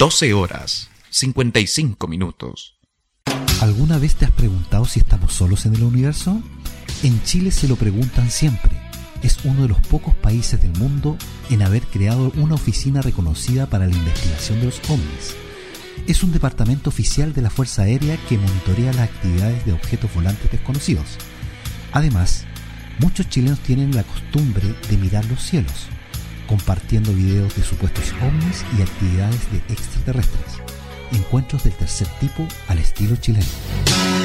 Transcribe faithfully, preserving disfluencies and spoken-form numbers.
doce horas, cincuenta y cinco minutos. ¿Alguna vez te has preguntado si estamos solos en el universo? En Chile se lo preguntan siempre. Es uno de los pocos países del mundo en haber creado una oficina reconocida para la investigación de los ovnis. Es un departamento oficial de la Fuerza Aérea que monitorea las actividades de objetos volantes desconocidos. Además, muchos chilenos tienen la costumbre de mirar los cielos, compartiendo videos de supuestos ovnis y actividades de extraterrestres. Encuentros del tercer tipo al estilo chileno.